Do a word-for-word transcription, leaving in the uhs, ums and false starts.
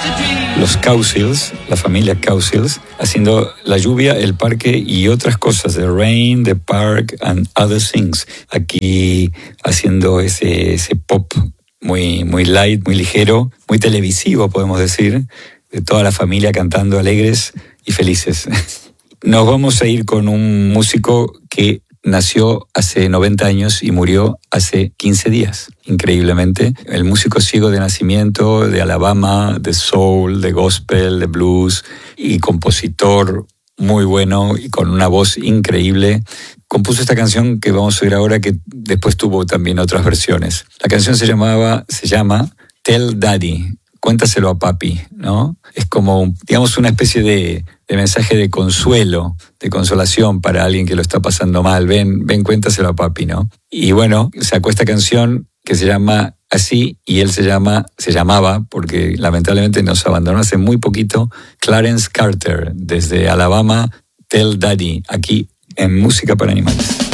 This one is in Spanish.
Los Cowsills, la familia Cowsills, haciendo La lluvia, el parque y otras cosas, The Rain, The Park and Other Things. Aquí haciendo ese, ese pop muy, muy light, muy ligero, muy televisivo, podemos decir, de toda la familia cantando alegres y felices. Nos vamos a ir con un músico que nació hace noventa años y murió hace quince días, increíblemente. El músico ciego de nacimiento, de Alabama, de soul, de gospel, de blues, y compositor muy bueno y con una voz increíble. Compuso esta canción que vamos a oír ahora, que después tuvo también otras versiones. La canción se llamaba, se llama Tell Daddy, cuéntaselo a papi, ¿no? Es como, digamos, una especie de, de mensaje de consuelo, de consolación para alguien que lo está pasando mal. Ven, ven, cuéntaselo a papi, ¿no? Y bueno, sacó esta canción que se llama así, y él se llama, se llamaba, porque lamentablemente nos abandonó hace muy poquito, Clarence Carter, desde Alabama, Tell Daddy, aquí en Música para Animales.